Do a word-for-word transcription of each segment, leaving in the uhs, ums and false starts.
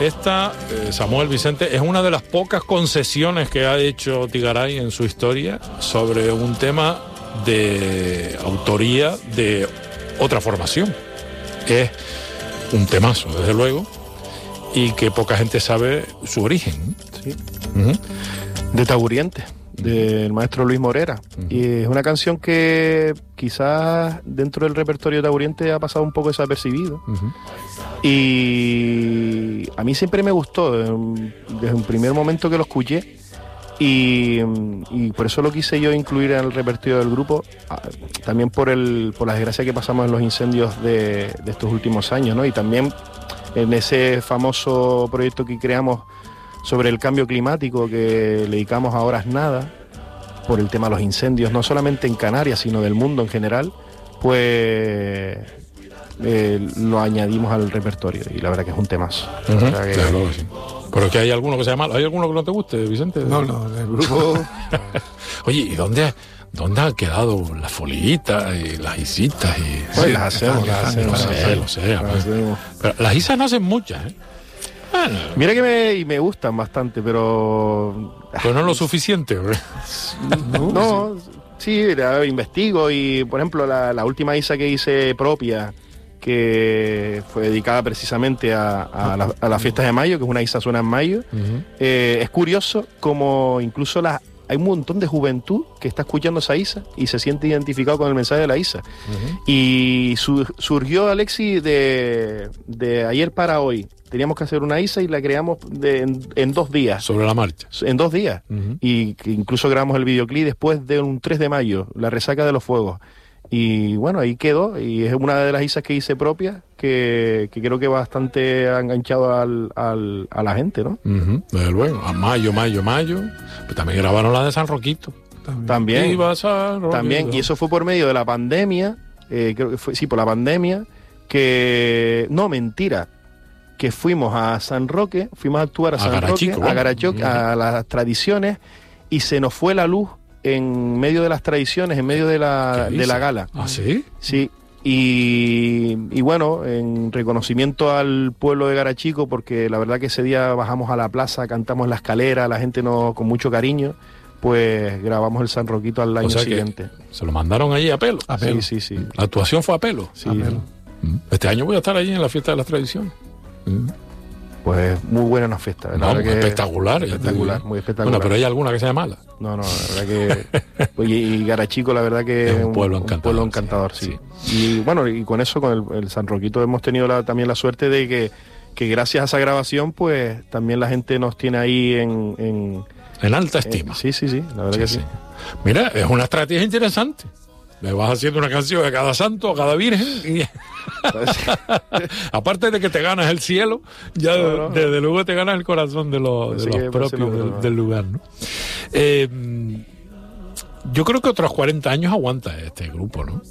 esta, eh, Samuel Vicente, es una de las pocas concesiones que ha hecho Tigaray en su historia sobre un tema de autoría de otra formación. Es un temazo, desde luego, y que poca gente sabe su origen. Sí. Uh-huh. De Taburiente, del maestro Luis Morera. Uh-huh. Y es una canción que quizás dentro del repertorio de Taburiente ha pasado un poco desapercibido. Uh-huh. Y a mí siempre me gustó, desde un primer momento que lo escuché. Y, y por eso lo quise yo incluir en el repertorio del grupo, también por el por la desgracia que pasamos en los incendios de, de estos últimos años, ¿no? Y también en ese famoso proyecto que creamos sobre el cambio climático, que le dedicamos a Horas Nada, por el tema de los incendios, no solamente en Canarias, sino del mundo en general, pues eh, lo añadimos al repertorio, y la verdad que es un temazo. Uh-huh. O sea que, claro, sí. Pero es que hay alguno que sea malo. ¿Hay alguno que no te guste, Vicente? No, no, el grupo... Oye, ¿y dónde, dónde han quedado las foliitas y las isitas? Y... Pues sí, las hacemos, las hacemos. Lo sé, lo sé. Pero las isas no hacen muchas, ¿eh? Bueno. Mira que me, y me gustan bastante, pero... Pero no lo suficiente, ¿eh? No, no, sí, sí, investigo y, por ejemplo, la, la última isa que hice propia, que fue dedicada precisamente a, a, la, a las fiestas de mayo, que es una isa suena en mayo. Uh-huh. Eh, es curioso como incluso las, hay un montón de juventud que está escuchando esa isa y se siente identificado con el mensaje de la isa. Uh-huh. Y su, surgió, Alexi, de, de ayer para hoy. Teníamos que hacer una isa y la creamos de, en, en dos días. Sobre la marcha. En dos días. Uh-huh. Y que incluso grabamos el videoclip después de un tres de mayo, la resaca de los fuegos. Y bueno, ahí quedó, y es una de las isas que hice propia, que, que creo que bastante ha enganchado al, al, a la gente, ¿no? Uh-huh. Desde luego, a mayo, mayo, mayo. Pero también grabaron la de San Roquito. También. También, San Roquito. También, y eso fue por medio de la pandemia, eh, creo que fue, sí, por la pandemia, que, no, mentira, que fuimos a San Roque, fuimos a actuar a, a San Garachico, Roque, bueno. a Garachico, uh-huh. a las tradiciones, y se nos fue la luz en medio de las tradiciones, en medio de la, de la gala. ¿Ah, sí? Sí, y, y bueno, en reconocimiento al pueblo de Garachico, porque la verdad que ese día bajamos a la plaza, cantamos en la escalera, la gente nos con mucho cariño, pues grabamos el San Roquito al año o sea siguiente. Se lo mandaron allí a pelo. A pelo. Sí, sí, sí. La actuación fue a pelo. Sí. A pelo. Este año voy a estar allí en la fiesta de las tradiciones. Mm. Pues muy buena una fiesta. La no, verdad que espectacular. Espectacular, muy espectacular. Bueno, pero hay alguna que sea mala. No, no, la verdad que... Oye, y Garachico, la verdad que es un pueblo encantador. Un pueblo encantador, sí. sí. Y bueno, y con eso, con el, el San Roquito, hemos tenido la, también la suerte de que, que gracias a esa grabación, pues también la gente nos tiene ahí en... En, en alta estima. Eh, sí, sí, sí, la verdad sí, que sí. sí. Mira, es una estrategia interesante. Le vas haciendo una canción a cada santo, a cada virgen. Y... aparte de que te ganas el cielo, ya no, no, desde no. luego te ganas el corazón de los, de los propios no, del, del lugar, ¿no? Eh, yo creo que otros cuarenta años aguanta este grupo, ¿no?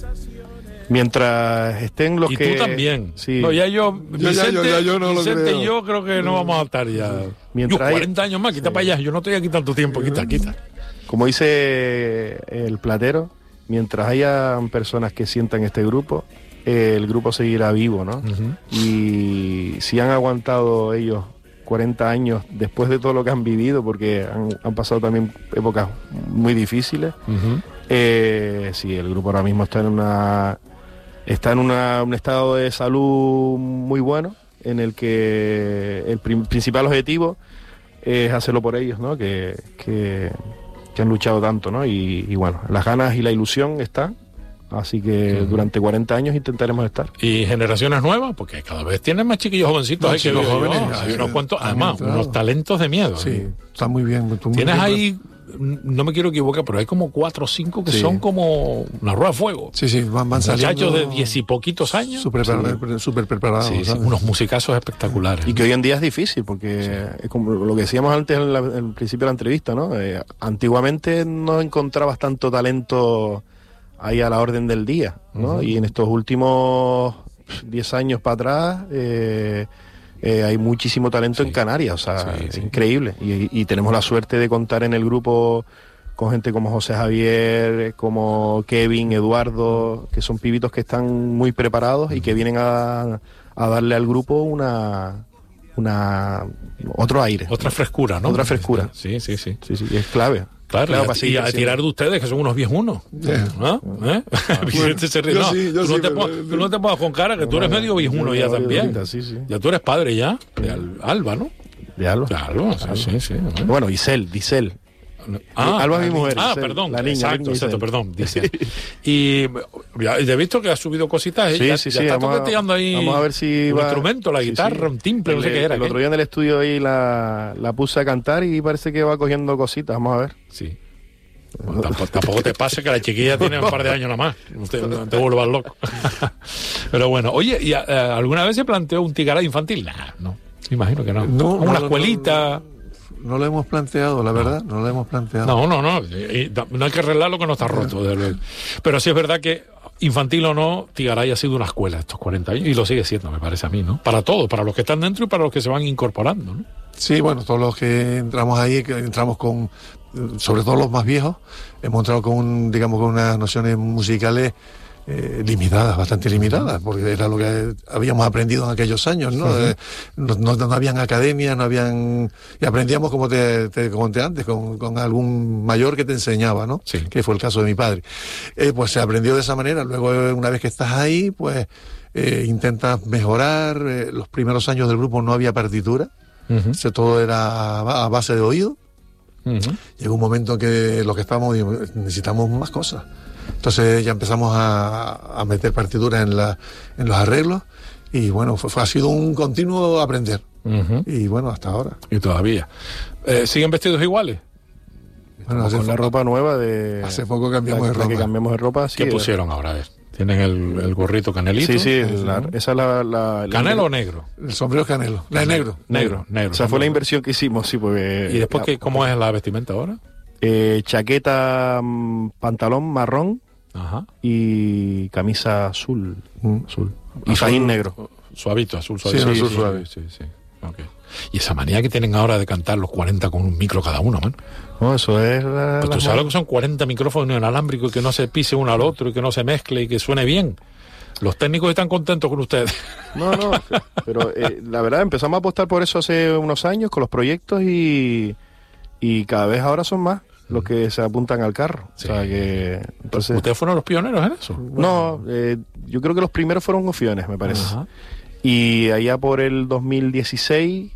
Mientras estén los y que... Y tú también. Sí. No, ya yo, yo, Vicente, ya, yo, ya yo no Vicente lo creo. y yo creo que no vamos a estar ya. Mientras yo, hay... cuarenta años más, quita sí. para allá. Yo no te voy a quitar tu tiempo, quita, quita. Como dice el platero, mientras haya personas que sientan este grupo, eh, el grupo seguirá vivo, ¿no? Uh-huh. Y si han aguantado ellos cuarenta años después de todo lo que han vivido, porque han, han pasado también épocas muy difíciles, uh-huh. eh, sí, el grupo ahora mismo está en una está en una, un estado de salud muy bueno, en el que el prim- principal objetivo es hacerlo por ellos, ¿no? Que, que que han luchado tanto, ¿no? Y, y bueno, las ganas y la ilusión están, así que uh-huh. durante cuarenta años intentaremos estar. ¿Y generaciones nuevas? Porque cada vez tienen más chiquillos jovencitos. Hay que los jóvenes. Yo, hay unos cuantos, además, claro. unos talentos de miedo. Sí, ¿eh? Está muy bien. Muy Tienes bien, ahí, no me quiero equivocar, pero hay como cuatro o cinco que sí. son como una rueda de fuego. Sí, sí, van, van saliendo. Muchachos de diez y poquitos años. Súper sí. super preparados. Sí, sí, unos musicazos espectaculares. Y que hoy en día es difícil, porque sí. es como lo que decíamos antes en, la, en el principio de la entrevista, ¿no? Eh, antiguamente no encontrabas tanto talento ahí a la orden del día, ¿no? Uh-huh. Y en estos últimos diez años para atrás... Eh, Eh, hay muchísimo talento sí. en Canarias, o sea, sí, es sí. increíble. Y, y tenemos la suerte de contar en el grupo con gente como José Javier, como Kevin, Eduardo, que son pibitos que están muy preparados uh-huh. y que vienen a, a darle al grupo una, una otro aire. Otra frescura, ¿no? Otra frescura. Sí, sí, sí. Sí, sí, y es clave. Claro, Claro, y, para a, seguir y a creciendo. tirar de ustedes, que son unos viejunos. Yeah. ¿No? ¿Eh? Vicente se ríe. yo No, sí, yo tú, no sí, te pero- pongas, tú no te pongas con cara, que tú eres medio viejuno ya también. Sí, sí. Ya tú eres padre ya, de Al- Alba, ¿no? De Alba. Claro, sí, sí, sí. ¿no? Bueno, Isel, Disel. Alba es mi mujer. Ah, Isel, perdón, la niña, exacto, la niña exacto, Isel. perdón, dice. Y ya, ya he visto que ha subido cositas, ¿eh? Sí, ya, sí, ya sí, está vamos a- toqueteando ahí vamos a ver si un va- instrumento, la sí, guitarra, sí. un timple, no sé El- qué era. El ¿qué? otro día en el estudio ahí la, la puse a cantar y parece que va cogiendo cositas, vamos a ver. Sí. Bueno, tampoco, tampoco te pase que la chiquilla tiene un par de años nada más. No te, no te vuelvas loco. Pero bueno, oye, ¿y, eh, alguna vez se planteó un tigaray infantil? Nah, no, me imagino que no. No, Una no, no, escuelita. No lo hemos planteado, la verdad, no lo hemos planteado. No, no, no. y- y no hay que arreglar lo que no está roto. desde luego. Pero sí es verdad que, infantil o no, Tigaray ha sido una escuela estos cuarenta años y lo sigue siendo, me parece a mí, ¿no? Para todos, para los que están dentro y para los que se van incorporando, ¿no? Sí, bueno, todos los que entramos ahí, que entramos con, sobre todo los más viejos, hemos entrado con, un, digamos, con unas nociones musicales eh, limitadas, bastante limitadas, porque era lo que habíamos aprendido en aquellos años, ¿no? Uh-huh. Eh, no, no, no habían academias, no habían... Y aprendíamos, como te, te conté antes, con, con algún mayor que te enseñaba, ¿no? Sí. Que fue el caso de mi padre. Eh, pues se aprendió de esa manera. Luego, eh, una vez que estás ahí, pues eh, intentas mejorar. Eh, los primeros años del grupo no había partitura. Uh-huh. Se- todo era a a base de oído. Uh-huh. Llegó un momento que lo que estábamos, digo, necesitamos más cosas. Entonces ya empezamos a, a meter partituras en, la, en los arreglos y bueno, fue, fue- ha sido un continuo aprender. Uh-huh. Y bueno, hasta ahora. Y todavía. Eh, ¿Siguen vestidos iguales? Bueno, hace, Con la poco, ropa nueva de... hace poco cambiamos la- de la ropa. que cambiamos de ropa, sí. ¿Qué pusieron ahora? A ver. ¿Tienen el, el gorrito canelito? Sí, sí, la- esa es la... la, la ¿Canelo o negro? El sombrero es canelo. La es negro. Negro, negro. O sea, fue la inversión que hicimos, sí, porque... ¿Y después la- qué, cómo es la vestimenta ahora? Eh, chaqueta, mm, pantalón marrón Ajá. y camisa azul. Mm. azul. Y Azul, fajín negro. Suavito, azul Sí, suavito. azul sí, suave. Sí, sí, sí. Ok. Y esa manía que tienen ahora de cantar los cuarenta con un micro cada uno, man. No, eso es la... Pues la tú sabes lo que son cuarenta micrófonos inalámbricos y que no se pise uno al otro y que no se mezcle y que suene bien. Los técnicos están contentos con ustedes. No, no, pero eh, la verdad empezamos a apostar por eso hace unos años con los proyectos y, y cada vez ahora son más los que se apuntan al carro. Sí. O sea que... Entonces, ¿Ustedes fueron los pioneros en eso? no, eh, yo creo que los primeros fueron Gofiones, me parece. Ajá. Y allá por el dos mil dieciséis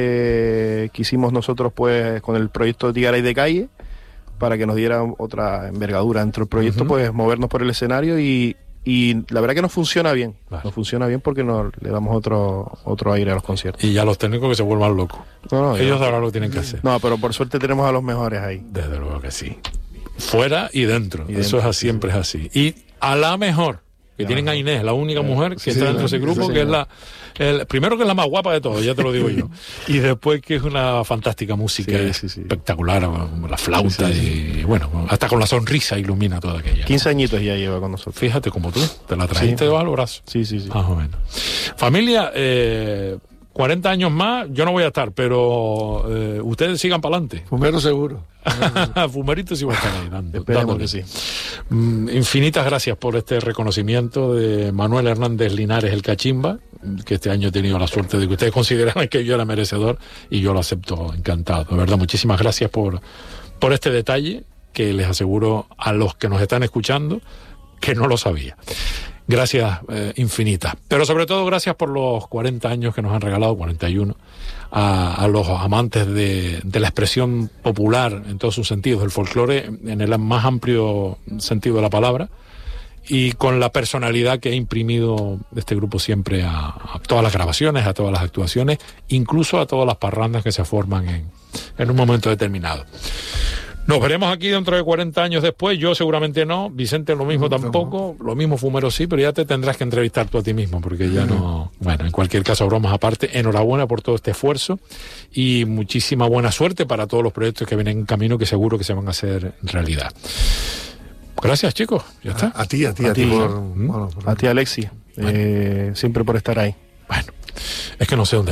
eh, quisimos nosotros pues con el proyecto de Tigaray de Calle, para que nos diera otra envergadura dentro del proyecto, Ujú. pues movernos por el escenario y, y la verdad que nos funciona bien. Vale. Nos funciona bien porque nos le damos otro otro aire a los conciertos. Y ya los técnicos que se vuelvan locos. No, no, Ellos ya- sabrán lo que tienen que hacer. no, pero por suerte tenemos a los mejores ahí. Desde luego que sí. Fuera y dentro. Y Eso dentro, es así, sí, siempre es así. Y a la mejor, que La tienen a mejor. Inés, la única mujer que sí, está dentro de ese sí, grupo, sí, que es señor. la... el- primero que es la más guapa de todos, ya te lo digo yo. Y después que es una fantástica música, Sí, sí, sí. espectacular, la flauta Sí, sí, y bueno, hasta con la sonrisa ilumina toda aquella. quince añitos ya lleva con nosotros. Fíjate como tú, te la trajiste Sí. debajo del brazo. Sí, sí, sí. Más o menos. Familia, eh, cuarenta años más, yo no voy a estar, pero eh, ustedes sigan para adelante. Fumero seguro. Fumeritos y va a estar ahí dando, Esperemos dándole. que sí. Mm, infinitas gracias por este reconocimiento de Manuel Hernández Linares el Cachimba, que este año he tenido la suerte de que ustedes consideraran que yo era merecedor y yo lo acepto encantado. De verdad, muchísimas gracias por, por este detalle que les aseguro a los que nos están escuchando que no lo sabía. Gracias eh, infinitas. Pero sobre todo gracias por los cuarenta años que nos han regalado, cuarenta y uno, a, a los amantes de, de la expresión popular en todos sus sentidos, del folclore en el más amplio sentido de la palabra, y con la personalidad que ha imprimido este grupo siempre a, a todas las grabaciones, a todas las actuaciones, incluso a todas las parrandas que se forman en, en un momento determinado. Nos veremos aquí dentro de cuarenta años después, yo seguramente no, Vicente lo mismo No, tampoco, lo mismo Fumero sí, pero ya te tendrás que entrevistar tú a ti mismo, porque ya no... Bueno, en cualquier caso, bromas aparte, enhorabuena por todo este esfuerzo y muchísima buena suerte para todos los proyectos que vienen en camino, que seguro que se van a hacer realidad. Gracias, chicos, ya está. A ti, a ti, A a ti ti. por, ¿Mm? bueno, por- A ti, Alexi, eh, siempre por estar ahí. Bueno, es que no sé dónde estar.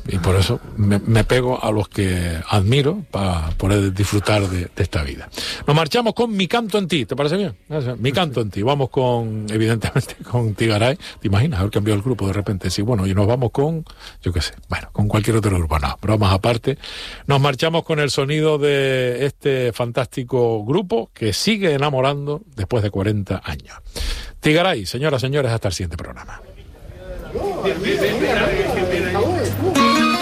Y por eso me, me pego a los que admiro para poder disfrutar de, de esta vida. Nos marchamos con Mi Canto en Ti, ¿te parece bien? Mi Canto en Ti. Vamos con, evidentemente, con Tigaray. ¿Te imaginas haber cambiado el grupo de repente? Sí, bueno, y nos vamos con, yo qué sé, bueno, con cualquier otro grupo. No, bromas aparte. Nos marchamos con el sonido de este fantástico grupo que sigue enamorando después de cuarenta años. Tigaray, señoras, señores, hasta el siguiente programa.